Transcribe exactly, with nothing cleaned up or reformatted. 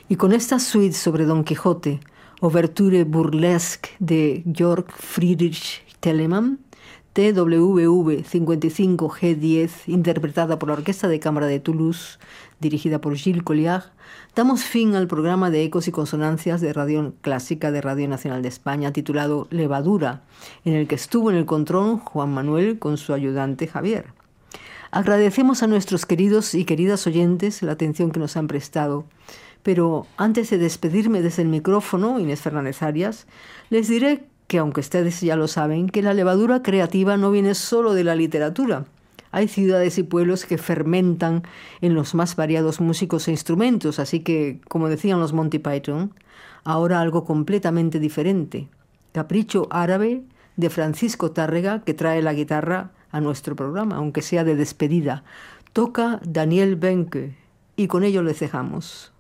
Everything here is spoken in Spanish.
Y con esta suite sobre Don Quijote, Ouverture Burlesque de Georg Friedrich Telemann, T W V cincuenta y cinco G diez, interpretada por la Orquesta de Cámara de Toulouse, dirigida por Gilles Colliard, damos fin al programa de Ecos y Consonancias de Radio Clásica de Radio Nacional de España, titulado Levadura, en el que estuvo en el control Juan Manuel con su ayudante Javier. Agradecemos a nuestros queridos y queridas oyentes la atención que nos han prestado, pero antes de despedirme desde el micrófono, Inés Fernández Arias, les diré que, aunque ustedes ya lo saben, que la levadura creativa no viene solo de la literatura. Hay ciudades y pueblos que fermentan en los más variados músicos e instrumentos, así que, como decían los Monty Python, ahora algo completamente diferente. Capricho árabe de Francisco Tárrega, que trae la guitarra a nuestro programa, aunque sea de despedida. Toca Daniel Benke, y con ello les dejamos.